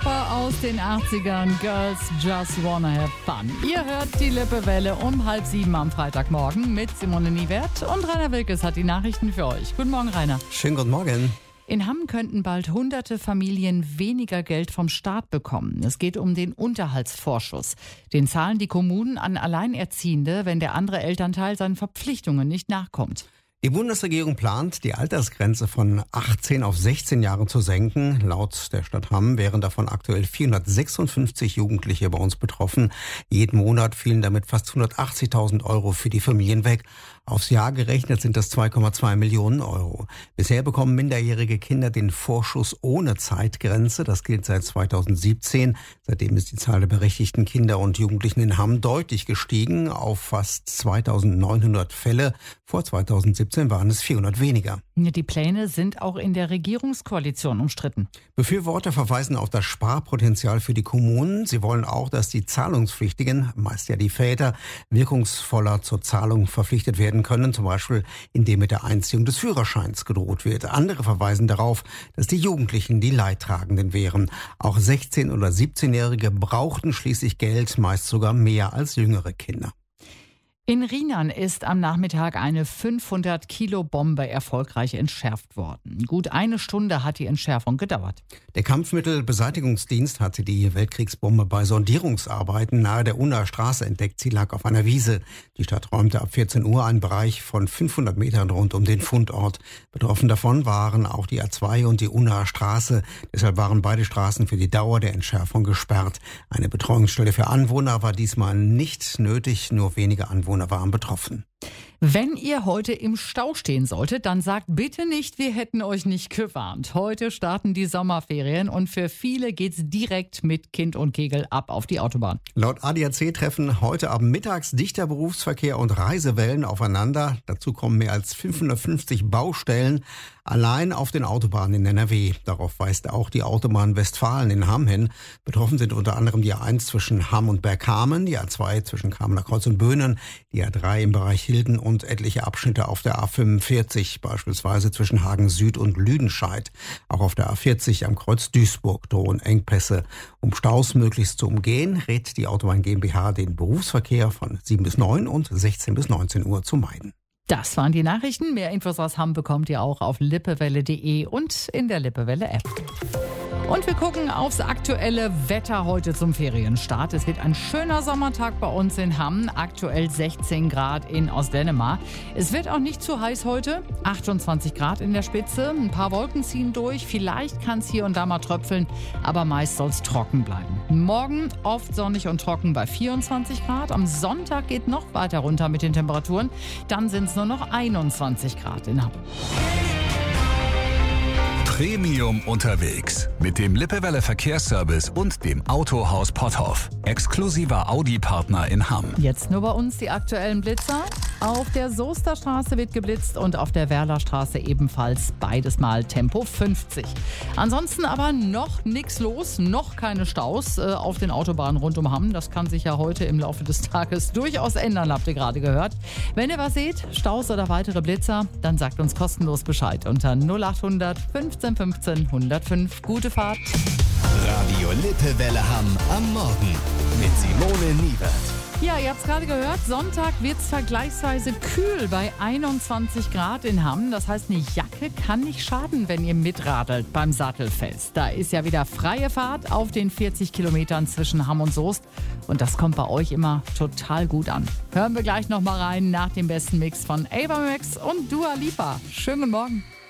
Oberkörper aus den 80ern. Girls just wanna have fun. Ihr hört die Lippewelle um 6:30 am Freitagmorgen mit Simone Niewert und Rainer Wilkes hat die Nachrichten für euch. Guten Morgen, Rainer. Schönen guten Morgen. In Hamm könnten bald hunderte Familien weniger Geld vom Staat bekommen. Es geht um den Unterhaltsvorschuss. Den zahlen die Kommunen an Alleinerziehende, wenn der andere Elternteil seinen Verpflichtungen nicht nachkommt. Die Bundesregierung plant, die Altersgrenze von 18 auf 16 Jahre zu senken. Laut der Stadt Hamm wären davon aktuell 456 Jugendliche bei uns betroffen. Jeden Monat fielen damit fast 180.000 Euro für die Familien weg. Aufs Jahr gerechnet sind das 2,2 Millionen Euro. Bisher bekommen minderjährige Kinder den Vorschuss ohne Zeitgrenze. Das gilt seit 2017. Seitdem ist die Zahl der berechtigten Kinder und Jugendlichen in Hamm deutlich gestiegen auf fast 2.900 Fälle. Vor 2017 waren es 400 weniger. Die Pläne sind auch in der Regierungskoalition umstritten. Befürworter verweisen auf das Sparpotenzial für die Kommunen. Sie wollen auch, dass die Zahlungspflichtigen, meist ja die Väter, wirkungsvoller zur Zahlung verpflichtet werden können, zum Beispiel indem mit der Einziehung des Führerscheins gedroht wird. Andere verweisen darauf, dass die Jugendlichen die Leidtragenden wären. Auch 16- oder 17-Jährige brauchten schließlich Geld, meist sogar mehr als jüngere Kinder. In Rheinland ist am Nachmittag eine 500-Kilo-Bombe erfolgreich entschärft worden. Gut eine Stunde hat die Entschärfung gedauert. Der Kampfmittelbeseitigungsdienst hatte die Weltkriegsbombe bei Sondierungsarbeiten nahe der Unnaer Straße entdeckt. Sie lag auf einer Wiese. Die Stadt räumte ab 14 Uhr einen Bereich von 500 Metern rund um den Fundort. Betroffen davon waren auch die A2 und die Unnaer Straße. Deshalb waren beide Straßen für die Dauer der Entschärfung gesperrt. Eine Betreuungsstelle für Anwohner war diesmal nicht nötig, nur wenige Anwohner waren betroffen. Wenn ihr heute im Stau stehen solltet, dann sagt bitte nicht, wir hätten euch nicht gewarnt. Heute starten die Sommerferien und für viele geht's direkt mit Kind und Kegel ab auf die Autobahn. Laut ADAC treffen heute ab mittags dichter Berufsverkehr und Reisewellen aufeinander. Dazu kommen mehr als 550 Baustellen allein auf den Autobahnen in NRW. Darauf weist auch die Autobahn Westfalen in Hamm hin. Betroffen sind unter anderem die A1 zwischen Hamm und Bergkamen, die A2 zwischen Kamener Kreuz und Böhnen, die A3 im Bereich Hilden und etliche Abschnitte auf der A45, beispielsweise zwischen Hagen Süd und Lüdenscheid. Auch auf der A40 am Kreuz Duisburg drohen Engpässe. Um Staus möglichst zu umgehen, rät die Autobahn GmbH, den Berufsverkehr von 7 bis 9 und 16 bis 19 Uhr zu meiden. Das waren die Nachrichten. Mehr Infos aus Hamm bekommt ihr auch auf lippewelle.de und in der Lippewelle-App. Und wir gucken aufs aktuelle Wetter heute zum Ferienstart. Es wird ein schöner Sommertag bei uns in Hamm. Aktuell 16 Grad in Ostdänemark. Es wird auch nicht zu heiß heute. 28 Grad in der Spitze. Ein paar Wolken ziehen durch. Vielleicht kann es hier und da mal tröpfeln. Aber meist soll es trocken bleiben. Morgen oft sonnig und trocken bei 24 Grad. Am Sonntag geht noch weiter runter mit den Temperaturen. Dann sind es nur noch 21 Grad in Hamm. Premium unterwegs mit dem Lippewelle Verkehrsservice und dem Autohaus Potthoff. Exklusiver Audi-Partner in Hamm. Jetzt nur bei uns die aktuellen Blitzer. Auf der Soester Straße wird geblitzt und auf der Werler Straße ebenfalls beides mal Tempo 50. Ansonsten aber noch nichts los, noch keine Staus auf den Autobahnen rund um Hamm. Das kann sich ja heute im Laufe des Tages durchaus ändern, habt ihr gerade gehört. Wenn ihr was seht, Staus oder weitere Blitzer, dann sagt uns kostenlos Bescheid unter 0800 15 15 105. Gute Fahrt. Radio Lippewelle Hamm am Morgen mit Simone Niewert. Ja, ihr habt es gerade gehört, Sonntag wird es vergleichsweise kühl bei 21 Grad in Hamm. Das heißt, eine Jacke kann nicht schaden, wenn ihr mitradelt beim Sattelfest. Da ist ja wieder freie Fahrt auf den 40 Kilometern zwischen Hamm und Soest. Und das kommt bei euch immer total gut an. Hören wir gleich noch mal rein nach dem besten Mix von Ava Max und Dua Lipa. Schönen guten Morgen.